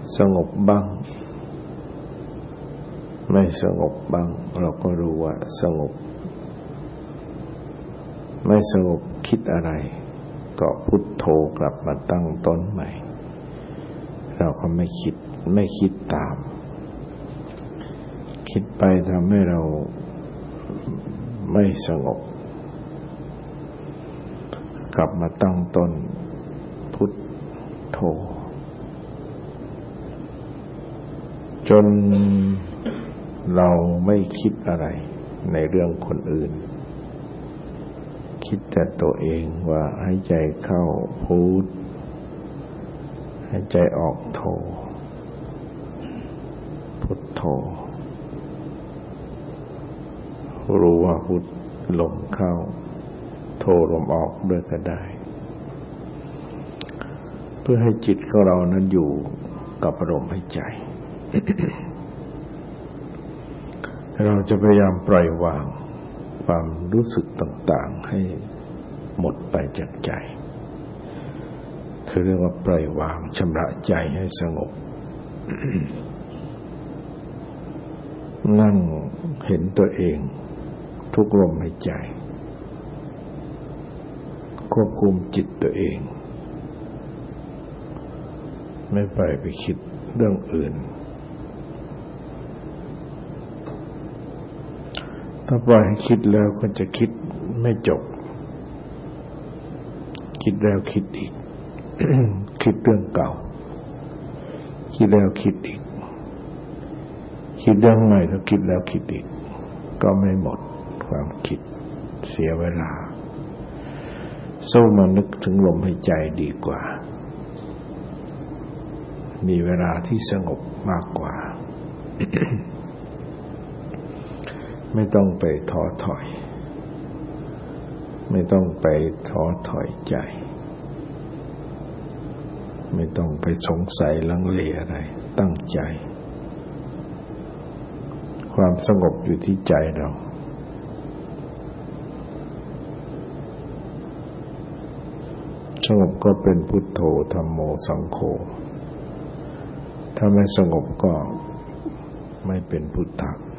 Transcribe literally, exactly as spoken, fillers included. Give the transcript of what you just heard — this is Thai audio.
สงบบ้างไม่สงบบ้างเราก็รู้ว่าสงบไม่สงบคิดอะไรก็พุทโธกลับมาตั้งต้นใหม่เราก็ไม่คิดไม่คิดตามคิดไปทำให้เราไม่สงบกลับมาตั้งต้นพุทโธจนเราไม่คิดอะไรในเรื่องคนอื่นคิดแต่ตัวเองว่าหายใจเข้าพุทหายใจออกโธพุทโธรู้ว่าพุทลมเข้าโธลมออกด้วยก็ได้เพื่อให้จิตของเรานั้นอยู่กับอารมณ์หายใจ เราจะพยายามปล่อยวางความรู้สึกต่างๆให้หมดไปจากใจคือเรียกว่าปล่อยวางชำระใจให้สงบ นั่งเห็นตัวเองทุกลมหายใจควบคุมจิตตัวเองไม่ไปไปคิดเรื่องอื่นถ้าปล่อยให้คิดแล้วก็จะคิดไม่จบคิดแล้วคิดอีก คิดเรื่องเก่าคิดแล้วคิดอีกคิดเรื่องใหม่ก็คิดแล้วคิดอีกก็ไม่หมดความคิดเสียเวลาสู้มานึกถึงลมหายใจดีกว่ามีเวลาที่สงบมากกว่า ไม่ต้องไปท้อถอยไม่ต้องไปท้อถอยใจไม่ต้องไปสงสัยลังเลอะไรตั้งใจความสงบอยู่ที่ใจเราสงบก็เป็นพุทโธธัมโมสังโฆถ้าไม่สงบก็ไม่เป็นพุทธะ